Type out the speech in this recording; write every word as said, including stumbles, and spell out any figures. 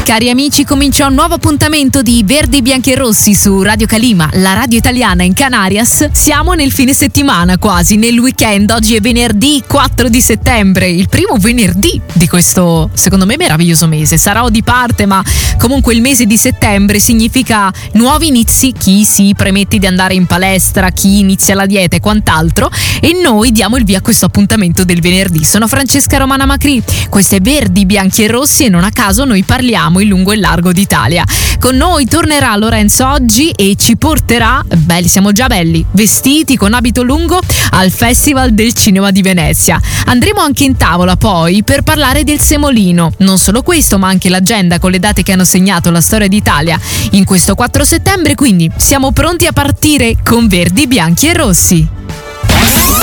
Cari amici, comincia un nuovo appuntamento di Verdi, Bianchi e Rossi su Radio Calima, la radio italiana in Canarias. Siamo nel fine settimana quasi, nel weekend. Oggi è venerdì quattro di settembre, il primo venerdì di questo, secondo me, meraviglioso mese. Sarò di parte, ma comunque il mese di settembre significa nuovi inizi. Chi si premette di andare in palestra, chi inizia la dieta e quant'altro. E noi diamo il via a questo appuntamento del venerdì. Sono Francesca Romana Macri, questo è Verdi, Bianchi e Rossi e non a caso noi parliamo in lungo e largo d'Italia. Con noi tornerà Lorenzo oggi e ci porterà, belli, siamo già belli, vestiti con abito lungo al Festival del Cinema di Venezia. Andremo anche in tavola poi per parlare del semolino. Non solo questo, ma anche l'agenda con le date che hanno segnato la storia d'Italia in questo quattro settembre, quindi siamo pronti a partire con Verdi, Bianchi e Rossi.